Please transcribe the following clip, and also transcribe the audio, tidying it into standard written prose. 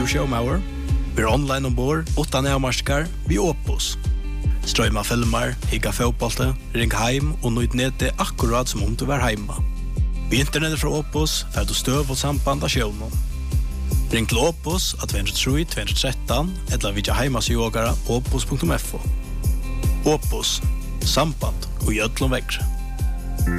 du showmauer. Vi online ombord, utan avmarskar, vi Opus. Strøyma filmer, higga fotbollte, ring heim og nøyd nete akkurat som om du var heima. Vi internettet fra Opus, fer du støv og samband av sjøvnen. Ring til Opus at 203-213, eller vidja heimasjogara opus.fo. Opus, samband og gjødlom vekkre.